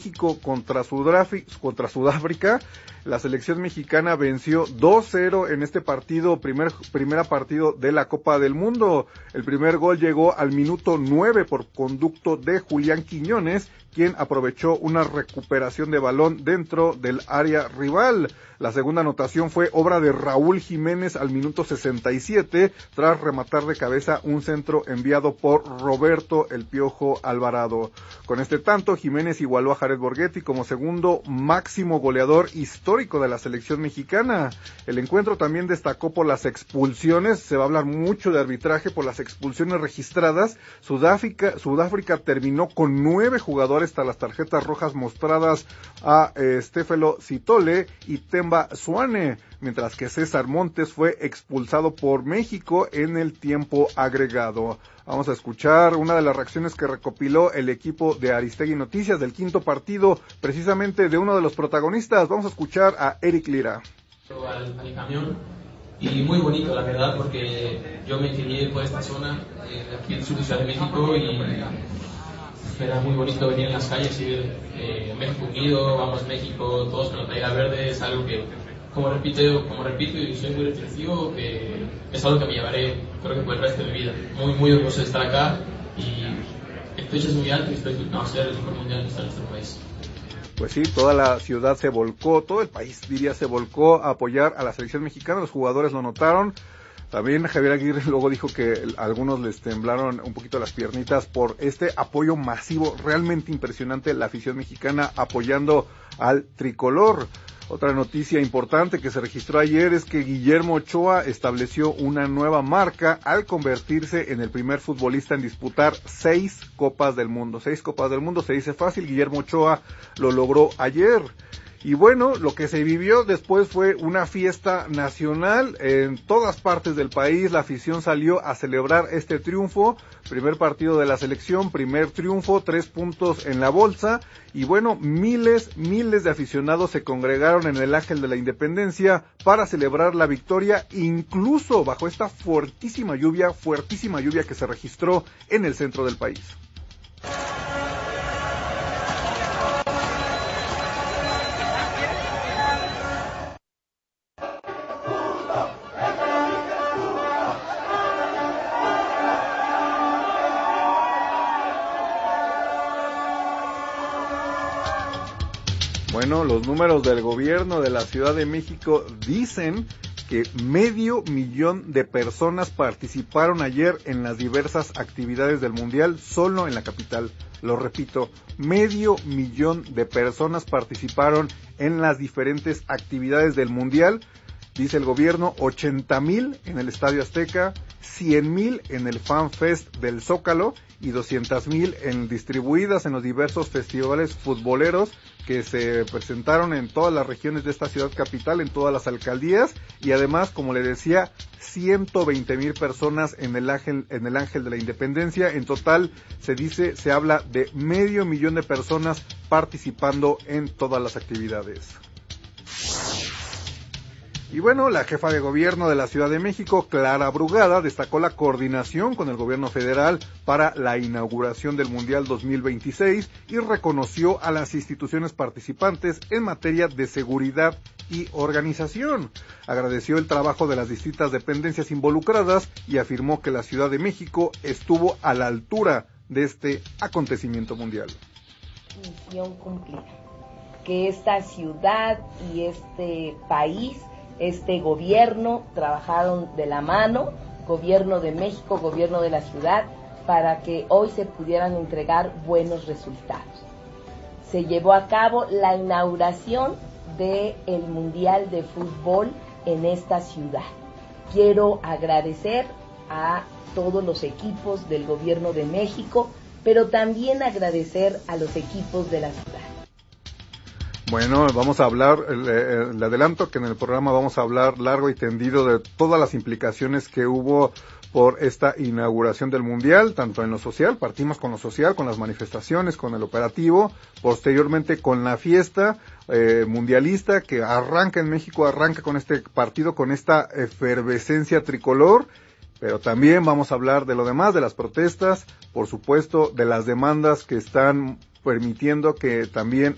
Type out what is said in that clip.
México contra Sudáfrica. La selección mexicana venció 2-0 en este partido, primera partido de la Copa del Mundo. El primer gol llegó al minuto 9 por conducto de Julián Quiñones, quien aprovechó una recuperación de balón dentro del área rival. La segunda anotación fue obra de Raúl Jiménez al minuto 67, tras rematar de cabeza un centro enviado por Roberto El Piojo Alvarado. Con este tanto, Jiménez igualó a Jared Borghetti como segundo máximo goleador histórico de la selección mexicana. El encuentro también destacó por las expulsiones, se va a hablar mucho de arbitraje por las expulsiones registradas. Sudáfrica terminó con 9 jugadores hasta las tarjetas rojas mostradas a Stefelo Citole y Temba Suane, mientras que César Montes fue expulsado por México en el tiempo agregado. Vamos a escuchar una de las reacciones que recopiló el equipo de Aristegui Noticias del quinto partido, precisamente de uno de los protagonistas. Vamos a escuchar a Eric Lira. Al camión, y muy bonito la verdad, porque yo me crié por esta zona, aquí en sur de Ciudad de México, y era muy bonito venir en las calles y ver México unido, vamos México, todos con la playera verde. Es algo que, como repito y soy muy reflexivo, que es algo que me llevaré, creo que por el resto de mi vida. Muy orgulloso de estar acá, y el techo es muy alto y estoy a ser el mejor mundial que está en nuestro país. Pues sí, toda la ciudad se volcó, todo el país diría se volcó a apoyar a la selección mexicana, los jugadores lo notaron. También Javier Aguirre luego dijo que a algunos les temblaron un poquito las piernitas por este apoyo masivo, realmente impresionante, la afición mexicana apoyando al tricolor. Otra noticia importante que se registró ayer es que Guillermo Ochoa estableció una nueva marca al convertirse en el primer futbolista en disputar 6 Copas del Mundo. 6 Copas del Mundo, se dice fácil, Guillermo Ochoa lo logró ayer. Y bueno, lo que se vivió después fue una fiesta nacional en todas partes del país. La afición salió a celebrar este triunfo, primer partido de la selección, primer triunfo, 3 puntos en la bolsa. Y bueno, miles de aficionados se congregaron en el Ángel de la Independencia para celebrar la victoria, incluso bajo esta fuertísima lluvia que se registró en el centro del país. Bueno, los números del gobierno de la Ciudad de México dicen que 500,000 de personas participaron ayer en las diversas actividades del Mundial solo en la capital. Lo repito, 500,000 de personas participaron en las diferentes actividades del Mundial. Dice el gobierno, 80,000 en el Estadio Azteca, 100,000 en el Fan Fest del Zócalo y 200,000 distribuidas en los diversos festivales futboleros que se presentaron en todas las regiones de esta ciudad capital, en todas las alcaldías, y además, como le decía, 120,000 personas en el Ángel de la Independencia. En total se habla de 500,000 de personas participando en todas las actividades. Y bueno, la jefa de gobierno de la Ciudad de México, Clara Brugada, destacó la coordinación con el gobierno federal para la inauguración del Mundial 2026 y reconoció a las instituciones participantes en materia de seguridad y organización. Agradeció el trabajo de las distintas dependencias involucradas y afirmó que la Ciudad de México estuvo a la altura de este acontecimiento mundial. Misión cumplida. Que esta ciudad y este país, este gobierno trabajaron de la mano, gobierno de México, gobierno de la ciudad, para que hoy se pudieran entregar buenos resultados. Se llevó a cabo la inauguración del Mundial de Fútbol en esta ciudad. Quiero agradecer a todos los equipos del gobierno de México, pero también agradecer a los equipos de la ciudad. Bueno, vamos a hablar, le adelanto que en el programa vamos a hablar largo y tendido de todas las implicaciones que hubo por esta inauguración del Mundial, tanto en lo social, partimos con lo social, con las manifestaciones, con el operativo, posteriormente con la fiesta mundialista que arranca en México, arranca con este partido, con esta efervescencia tricolor, pero también vamos a hablar de lo demás, de las protestas, por supuesto, de las demandas que están permitiendo que también